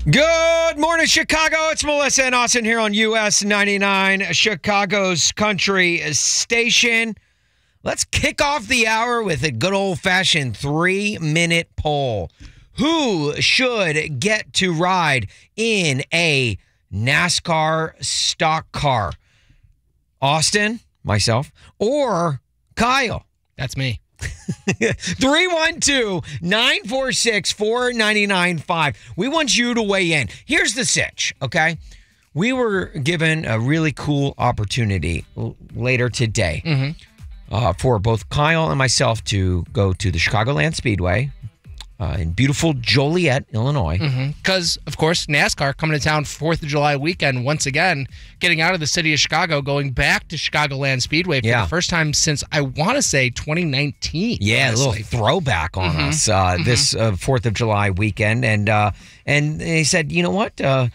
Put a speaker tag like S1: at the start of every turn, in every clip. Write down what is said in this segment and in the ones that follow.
S1: Good morning, Chicago. It's Melissa and Austin here on US 99, Chicago's country station. Let's kick off the hour with a good old-fashioned 3-minute poll. Who should get to ride in a NASCAR stock car? Austin, myself, or Kyle?
S2: That's me.
S1: 312-946-4995. We want you to weigh in. Here's the sitch, okay? We were given a really cool opportunity later today for both Kyle and myself to go to the Chicagoland Speedway in beautiful Joliet, Illinois.
S2: Because, of course, NASCAR coming to town 4th of July weekend, once again, getting out of the city of Chicago, going back to Chicagoland Speedway for the first time since, I want to say, 2019.
S1: Yeah, honestly. A little throwback on us this 4th of July weekend. And they said, you know what?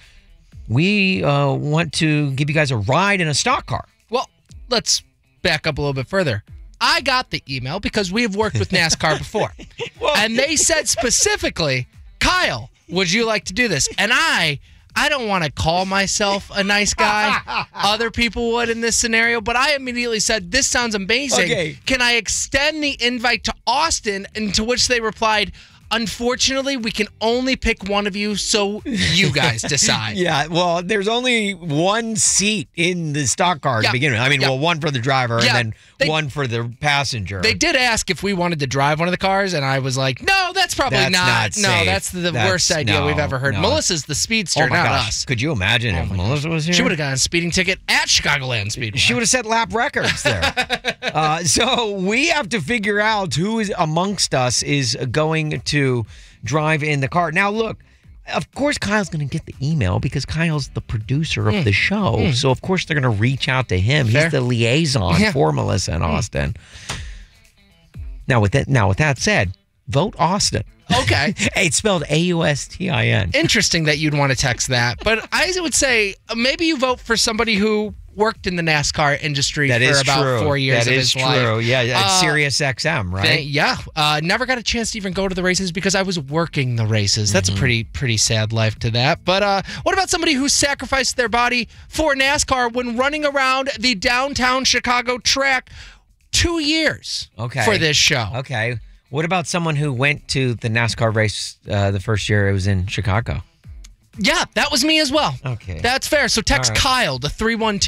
S1: We want to give you guys a ride in a stock car.
S2: Well, let's back up a little bit further. I got the email because we have worked with NASCAR before. And they said specifically, Kyle, would you like to do this? And I don't want to call myself a nice guy. Other people would in this scenario. But I immediately said, this sounds amazing.
S1: Okay.
S2: Can I extend the invite to Austin? And to which they replied, unfortunately, we can only pick one of you, so you guys decide.
S1: Yeah, well, there's only one seat in the stock car to begin with. I mean, well, one for the driver and then one for the passenger.
S2: They did ask if we wanted to drive one of the cars, and I was like, no, that's probably not.
S1: Safe.
S2: No, that's the worst idea we've ever heard. Melissa's the speedster, not us.
S1: Could you imagine if Melissa was here?
S2: She would have gotten a speeding ticket at Chicagoland Speedway.
S1: She would have set lap records there. So we have to figure out who is amongst us is going to drive in the car. Now, look, of course, Kyle's going to get the email because Kyle's the producer of the show. So, of course, they're going to reach out to him. Fair. He's the liaison for Melissa and Austin. Now, with that said, vote Austin.
S2: Okay.
S1: It's spelled AUSTIN.
S2: Interesting that you'd want to text that. But I would say maybe you vote for somebody who worked in the NASCAR industry for about 4 years of his life.
S1: That is true. Yeah, it's Sirius XM, right?
S2: Never got a chance to even go to the races because I was working the races. That's a pretty sad life to that. But what about somebody who sacrificed their body for NASCAR when running around the downtown Chicago track 2 years for this show?
S1: Okay. What about someone who went to the NASCAR race the first year it was in Chicago?
S2: Yeah, that was me as well.
S1: Okay.
S2: That's fair. So text Kyle to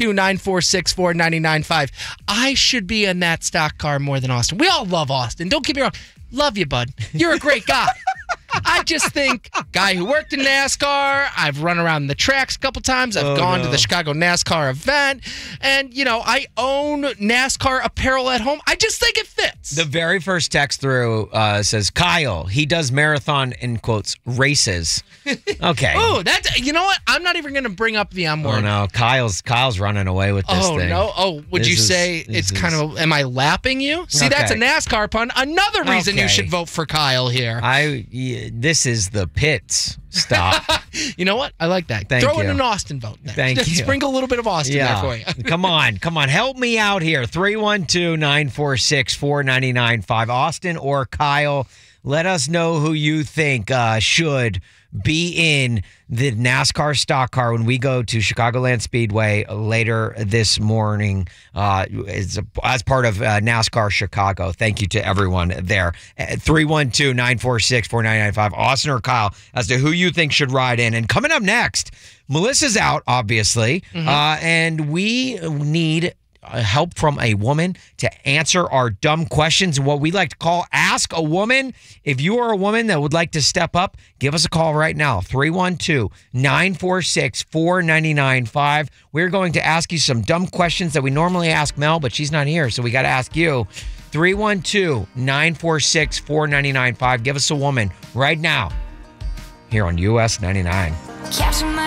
S2: 312-946-4995. I should be in that stock car more than Austin. We all love Austin. Don't get me wrong. Love you, bud. You're a great guy. I just think, guy who worked in NASCAR, I've run around the tracks a couple times. I've gone to the Chicago NASCAR event. And, I own NASCAR apparel at home. I just think it fits.
S1: The very first text through says, Kyle, he does marathon, in quotes, races. Okay.
S2: Oh, that's, you know what? I'm not even going to bring up the M word.
S1: Oh, no. Kyle's running away with this thing.
S2: Oh, no. Oh, would you say it's kind of, am I lapping you? See, that's a NASCAR pun. Another reason you should vote for Kyle here.
S1: This is the pits. Stop.
S2: You know what? I like that. Throw in an Austin vote there.
S1: Thank you.
S2: Sprinkle a little bit of Austin there for you.
S1: Come on. Help me out here. 312-946-4995. Austin or Kyle, let us know who you think should be in the NASCAR stock car when we go to Chicagoland Speedway later this morning as part of NASCAR Chicago. Thank you to everyone there. 312-946-4995. Austin or Kyle as to who you think should ride in. And coming up next, Melissa's out, obviously, and we need help from a woman to answer our dumb questions and what we like to call Ask a Woman. If you are a woman that would like to step up, give us a call right now, 312-946-4995. We're going to ask you some dumb questions that we normally ask Mel, but she's not here, so we got to ask you. 312-946-4995. Give us a woman right now here on US 99.